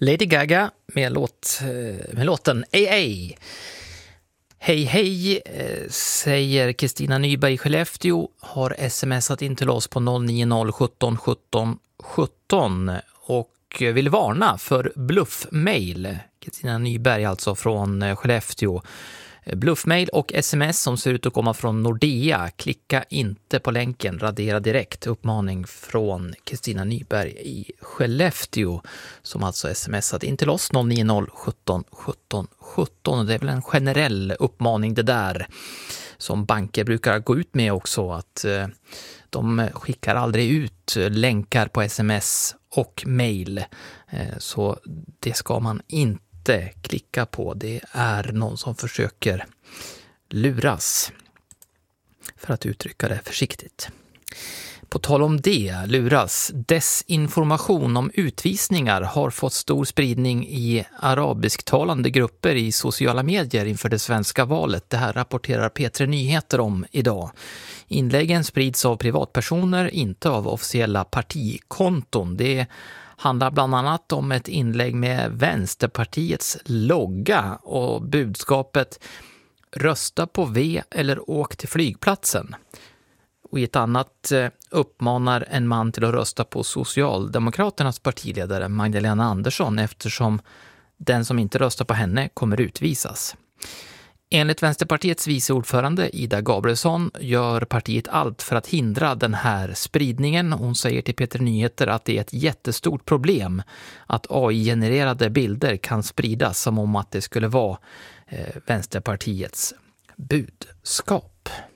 Lady Gaga med låten AA. Hej hej, säger Kristina Nyberg i Skellefteå, har smsat in till oss på 090 17 17 17 och vill varna för bluffmail. Kristina Nyberg alltså från Skellefteå. Bluffmail och sms som ser ut att komma från Nordea. Klicka inte på länken, radera direkt. Uppmaning från Kristina Nyberg i Skellefteå som alltså smsat in till oss 090 17 17 17. Det är väl en generell uppmaning det där som banker brukar gå ut med också, att de skickar aldrig ut länkar på sms och mail, så det ska man inte klicka på. Det är någon som försöker luras, för att uttrycka det försiktigt. På tal om det, luras, desinformation om utvisningar har fått stor spridning i arabisktalande grupper i sociala medier inför det svenska valet. Det här rapporterar P3 Nyheter om idag. Inläggen sprids av privatpersoner, inte av officiella partikonton. Det handlar bland annat om ett inlägg med Vänsterpartiets logga och budskapet "Rösta på V eller åk till flygplatsen". Och i ett annat uppmanar en man till att rösta på Socialdemokraternas partiledare Magdalena Andersson, eftersom den som inte röstar på henne kommer utvisas. Enligt Vänsterpartiets viceordförande Ida Gabrielsson gör partiet allt för att hindra den här spridningen. Hon säger till P3 Nyheter att det är ett jättestort problem att AI-genererade bilder kan spridas som om att det skulle vara Vänsterpartiets budskap.